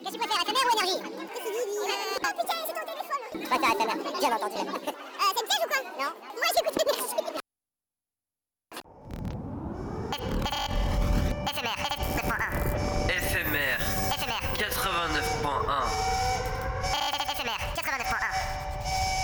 Qu'est-ce que tu préfères, ASMR ou énergie? Oh putain, c'est ton téléphone. Bah t'as ASMR, bien entendu. C'est une piège ou quoi? Non. Moi j'écoute énergie.